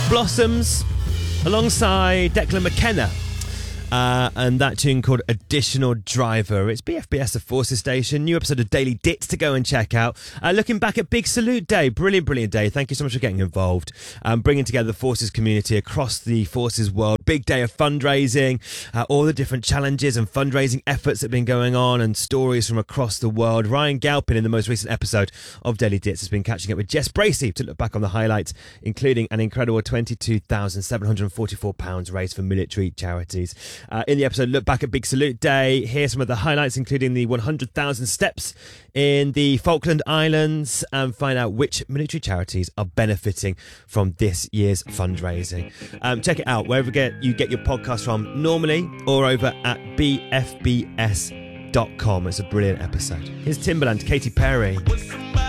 Blossoms alongside Declan McKenna. And that tune called Additional Driver. It's BFBS, the Forces Station. New episode of Daily Dits to go and check out. Looking back at Big Salute Day. Brilliant day. Thank you so much for getting involved. Bringing together the Forces community across the Forces world. Big day of fundraising. All the different challenges and fundraising efforts that have been going on and stories from across the world. Ryan Galpin in the most recent episode of Daily Dits has been catching up with Jess Bracey to look back on the highlights, including an incredible £22,744 raised for military charities. In the episode, look back at Big Salute Day. Hear some of the highlights, including the 100,000 steps in the Falkland Islands, and find out which military charities are benefiting from this year's fundraising. Check it out wherever you get your podcast from normally, or over at bfbs.com. It's a brilliant episode. Here's Timbaland, Katy Perry.